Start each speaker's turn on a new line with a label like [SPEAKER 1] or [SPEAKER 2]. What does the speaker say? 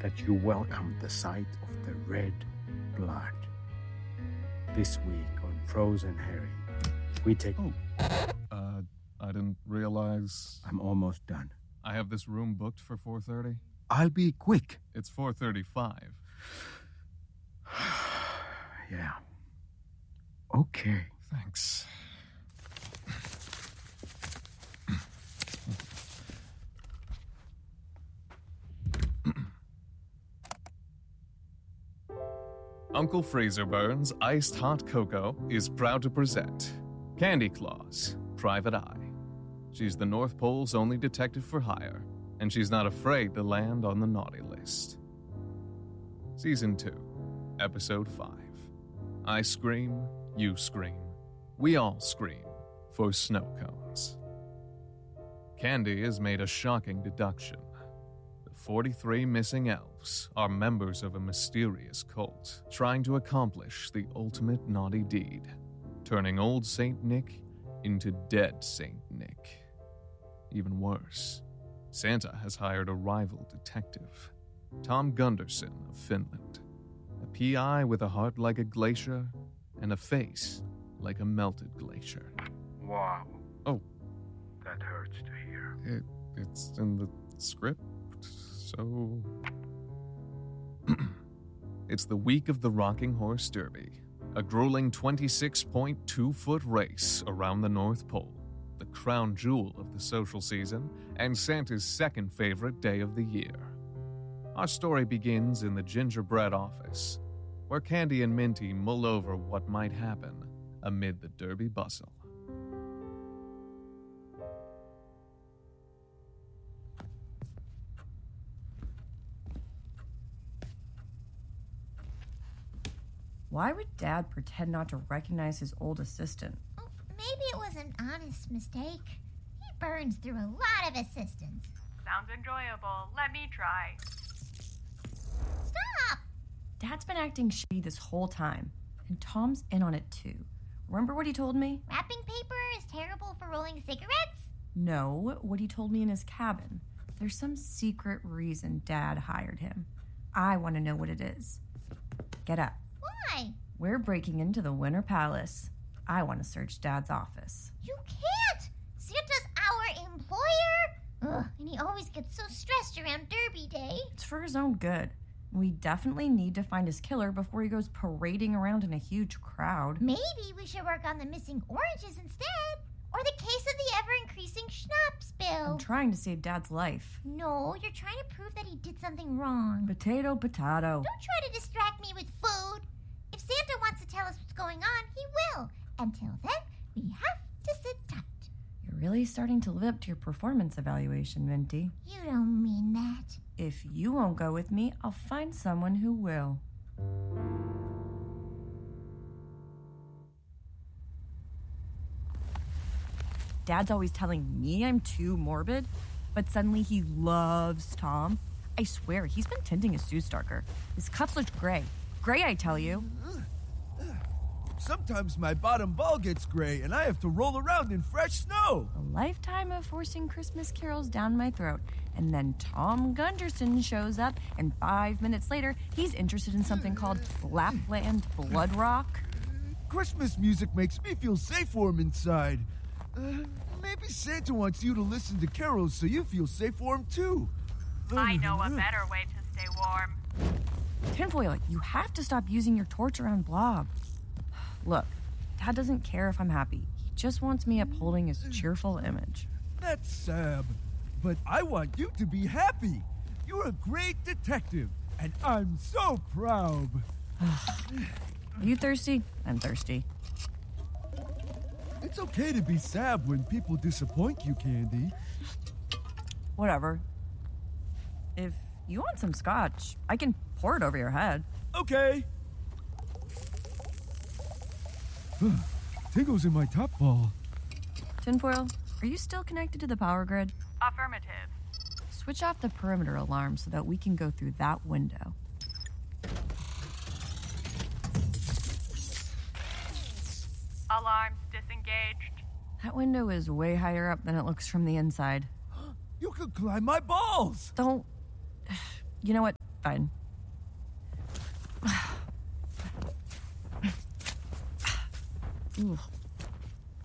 [SPEAKER 1] that you welcomed the sight of the red blood. This week on Frozen Harry, we take...
[SPEAKER 2] I didn't realize...
[SPEAKER 1] I'm almost done.
[SPEAKER 2] I have this room booked for 4:30.
[SPEAKER 1] I'll be quick.
[SPEAKER 2] It's 4:35.
[SPEAKER 1] Yeah. Okay.
[SPEAKER 2] Thanks. Uncle Fraser Burns' Iced Hot Cocoa is proud to present Candy Claus, Private Eye. She's the North Pole's only detective for hire, and she's not afraid to land on the naughty list. Season 2, Episode 5. I scream, you scream, we all scream for snow cones. Candy has made a shocking deduction. The 43 missing elves are members of a mysterious cult trying to accomplish the ultimate naughty deed, turning old Saint Nick into dead Saint Nick. Even worse, Santa has hired a rival detective, Tom Gunderson of Finland, a PI with a heart like a glacier and a face like a melted glacier.
[SPEAKER 1] Wow.
[SPEAKER 2] Oh.
[SPEAKER 1] That hurts to hear.
[SPEAKER 2] It's in the script, so... It's the week of the Rocking Horse Derby, a grueling 26.2-foot race around the North Pole, the crown jewel of the social season and Santa's second favorite day of the year. Our story begins in the gingerbread office, where Candy and Minty mull over what might happen amid the Derby bustle.
[SPEAKER 3] Why would Dad pretend not to recognize his old assistant?
[SPEAKER 4] Oh, maybe it was an honest mistake. He burns through a lot of assistants.
[SPEAKER 5] Sounds enjoyable. Let me try.
[SPEAKER 4] Stop!
[SPEAKER 3] Dad's been acting shitty this whole time, and Tom's in on it too. Remember what he told me?
[SPEAKER 4] Wrapping paper is terrible for rolling cigarettes?
[SPEAKER 3] No, what he told me in his cabin. There's some secret reason Dad hired him. I want to know what it is. Get up.
[SPEAKER 4] Why?
[SPEAKER 3] We're breaking into the Winter Palace. I want to search Dad's office.
[SPEAKER 4] You can't! Santa's our employer! Ugh, and he always gets so stressed around Derby Day.
[SPEAKER 3] It's for his own good. We definitely need to find his killer before he goes parading around in a huge crowd.
[SPEAKER 4] Maybe we should work on the missing oranges instead. Or the case of the ever-increasing schnapps bill.
[SPEAKER 3] I'm trying to save Dad's life.
[SPEAKER 4] No, you're trying to prove that he did something wrong.
[SPEAKER 3] Potato, potato.
[SPEAKER 4] Don't try to distract me with food. If Santa wants to tell us what's going on, he will. Until then, we have to sit tight.
[SPEAKER 3] You're really starting to live up to your performance evaluation, Minty.
[SPEAKER 4] You don't mean that.
[SPEAKER 3] If you won't go with me, I'll find someone who will. Dad's always telling me I'm too morbid, but suddenly he loves Tom. I swear, he's been tinting his suits darker. His cuffs look gray. Gray, I tell you.
[SPEAKER 6] Sometimes my bottom ball gets gray and I have to roll around in fresh snow.
[SPEAKER 3] A lifetime of forcing Christmas carols down my throat. And then Tom Gunderson shows up, and 5 minutes later, he's interested in something called Lapland Blood Rock.
[SPEAKER 6] Christmas music makes me feel safe warm inside. Maybe Santa wants you to listen to carols so you feel safe warm too.
[SPEAKER 5] I know a better way to stay warm.
[SPEAKER 3] Tinfoil, you have to stop using your torch around Blob. Look, Dad doesn't care if I'm happy. He just wants me upholding his cheerful image.
[SPEAKER 6] That's sad, but I want you to be happy. You're a great detective, and I'm so proud.
[SPEAKER 3] Are you thirsty? I'm thirsty.
[SPEAKER 6] It's okay to be sad when people disappoint you, Candy.
[SPEAKER 3] Whatever. If you want some scotch, I can pour it over your head.
[SPEAKER 6] Okay. Tingles in my top ball.
[SPEAKER 3] Tinfoil, are you still connected to the power grid?
[SPEAKER 5] Affirmative.
[SPEAKER 3] Switch off the perimeter alarm so that we can go through that window.
[SPEAKER 5] Alarms disengaged.
[SPEAKER 3] That window is way higher up than it looks from the inside.
[SPEAKER 6] You could climb my balls!
[SPEAKER 3] Don't... You know what? fine. Ooh.